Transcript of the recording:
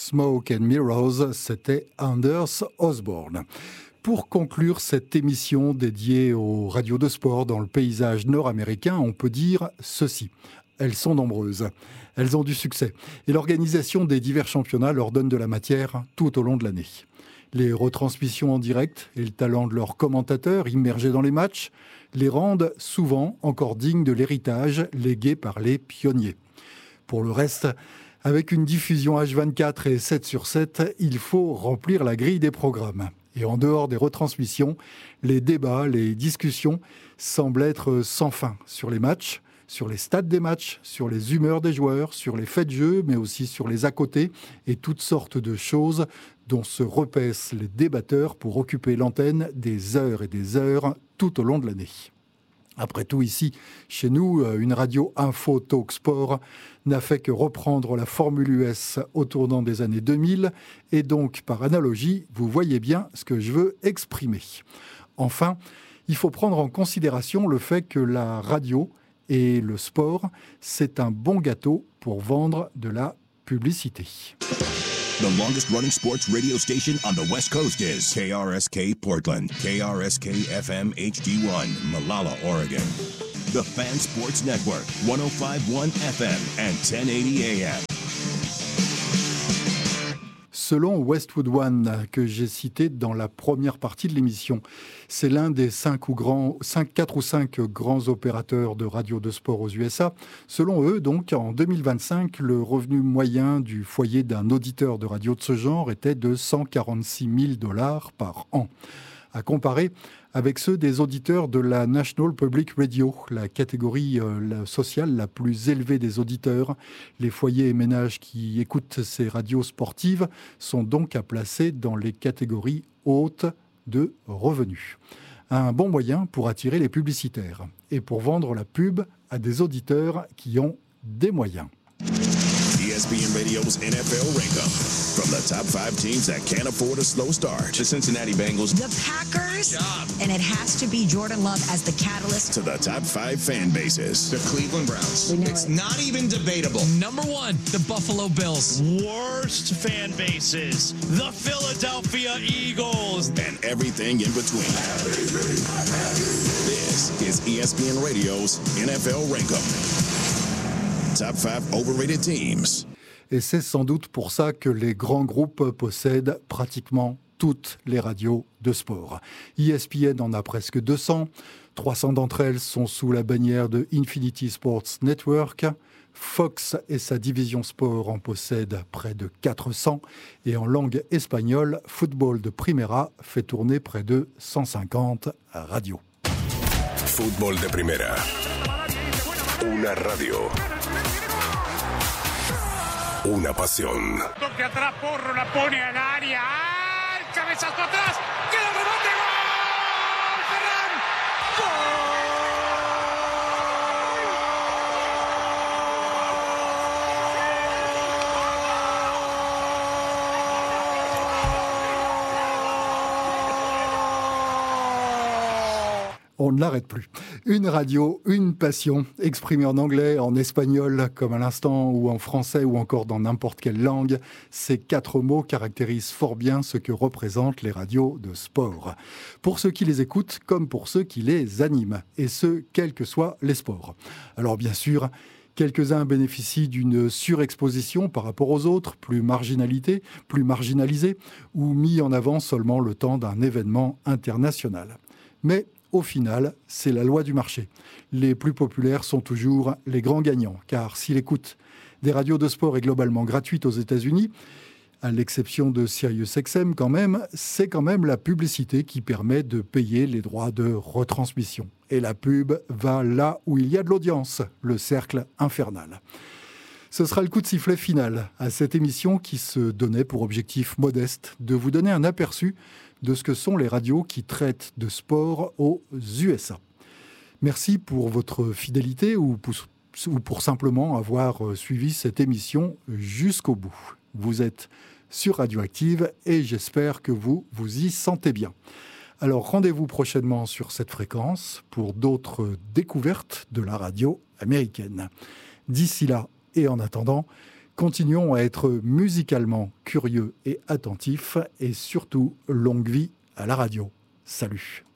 Smoke and Mirrors, c'était Anders Osborne. Pour conclure cette émission dédiée aux radios de sport dans le paysage nord-américain, on peut dire ceci. Elles sont nombreuses, elles ont du succès et l'organisation des divers championnats leur donne de la matière tout au long de l'année. Les retransmissions en direct et le talent de leurs commentateurs immergés dans les matchs les rendent souvent encore dignes de l'héritage légué par les pionniers. Pour le reste, avec une diffusion H24 et 7/7, il faut remplir la grille des programmes. Et en dehors des retransmissions, les débats, les discussions semblent être sans fin sur les matchs, sur les stats des matchs, sur les humeurs des joueurs, sur les faits de jeu, mais aussi sur les à-côté et toutes sortes de choses dont se repaissent les débatteurs pour occuper l'antenne des heures et des heures tout au long de l'année. Après tout, ici, chez nous, une radio info talk sport n'a fait que reprendre la Formule US au tournant des années 2000 et donc, par analogie, vous voyez bien ce que je veux exprimer. Enfin, il faut prendre en considération le fait que la radio et le sport, c'est un bon gâteau pour vendre de la publicité. The longest running sports radio station on the West Coast is KRSK Portland, KRSK FM HD1, Malala, Oregon. The Fan Sports Network, 105.1 FM and 1080 AM. Selon Westwood One, que j'ai cité dans la première partie de l'émission, c'est l'un des 4 ou 5 grands opérateurs de radio de sport aux USA. Selon eux, donc, en 2025, le revenu moyen du foyer d'un auditeur de radio de ce genre était de $146 000 par an. À comparer avec ceux des auditeurs de la National Public Radio, la catégorie sociale la plus élevée des auditeurs. Les foyers et ménages qui écoutent ces radios sportives sont donc à placer dans les catégories hautes de revenus. Un bon moyen pour attirer les publicitaires et pour vendre la pub à des auditeurs qui ont des moyens. ESPN Radio's NFL Rankup. From the top 5 teams that can't afford a slow start. The Cincinnati Bengals. The Packers. And it has to be Jordan Love as the catalyst. To the top 5 fan bases. The Cleveland Browns. It's not even debatable. Number 1, the Buffalo Bills. Worst fan bases. The Philadelphia Eagles. And everything in between. This is ESPN Radio's NFL Rankup. Top 5 overrated teams. Et c'est sans doute pour ça que les grands groupes possèdent pratiquement toutes les radios de sport. ESPN en a presque 200. 300 d'entre elles sont sous la bannière de Infinity Sports Network. Fox et sa division sport en possèdent près de 400. Et en langue espagnole, Football de Primera fait tourner près de 150 radios. Football de Primera. Una radio. Una pasión. Toque atrás, Porro la pone al área. ¡Ah! El cabezazo atrás. ¡Queda el rebote! ¡Gol! ¡Ferran! ¡Gol! On ne l'arrête plus. Une radio, une passion, exprimée en anglais, en espagnol, comme à l'instant, ou en français, ou encore dans n'importe quelle langue. Ces 4 mots caractérisent fort bien ce que représentent les radios de sport. Pour ceux qui les écoutent, comme pour ceux qui les animent, et ce, quels que soient les sports. Alors bien sûr, quelques-uns bénéficient d'une surexposition par rapport aux autres, plus marginalisés, ou mis en avant seulement le temps d'un événement international. Mais au final, c'est la loi du marché. Les plus populaires sont toujours les grands gagnants, car si l'écoute des radios de sport est globalement gratuite aux États-Unis, à l'exception de SiriusXM c'est quand même la publicité qui permet de payer les droits de retransmission. Et la pub va là où il y a de l'audience, le cercle infernal. Ce sera le coup de sifflet final à cette émission qui se donnait pour objectif modeste de vous donner un aperçu de ce que sont les radios qui traitent de sport aux USA. Merci pour votre fidélité ou pour simplement avoir suivi cette émission jusqu'au bout. Vous êtes sur Radioactive et j'espère que vous vous y sentez bien. Alors rendez-vous prochainement sur cette fréquence pour d'autres découvertes de la radio américaine. D'ici là et en attendant, Continuons à être musicalement curieux et attentifs et surtout longue vie à la radio. Salut.